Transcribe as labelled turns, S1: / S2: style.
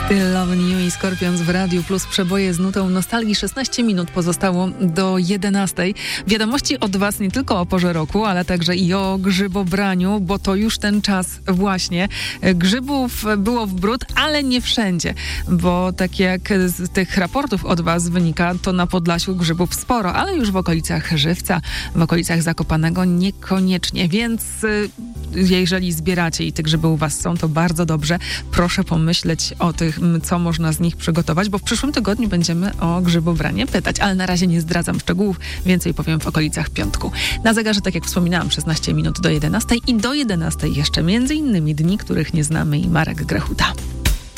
S1: Still Loving You i Scorpions w Radiu Plus, przeboje z nutą nostalgii. 16 minut pozostało do 11. Wiadomości od Was nie tylko o porze roku, ale także i o grzybobraniu, bo to już ten czas właśnie. Grzybów było w bród, ale nie wszędzie, bo tak jak z tych raportów od Was wynika, to na Podlasiu grzybów sporo, ale już w okolicach Żywca, w okolicach Zakopanego niekoniecznie, więc jeżeli zbieracie i te grzyby u Was są, to bardzo dobrze. Proszę pomyśleć o tym, co można z nich przygotować, bo w przyszłym tygodniu będziemy o grzybobranie pytać, ale na razie nie zdradzam szczegółów, więcej powiem w okolicach piątku. Na zegarze, tak jak wspominałam, 16 minut do 11 i do 11 jeszcze między innymi Dni, których nie znamy i Marek Grechuta.